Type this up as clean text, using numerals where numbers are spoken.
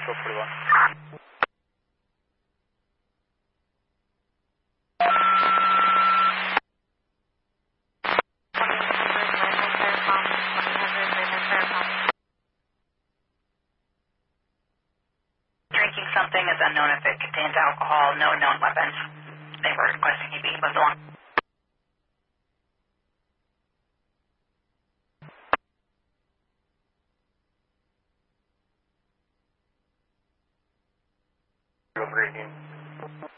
Go 41. Drinking something is unknown if it contains alcohol, no known weapons. They were requesting he be moved along. Great game.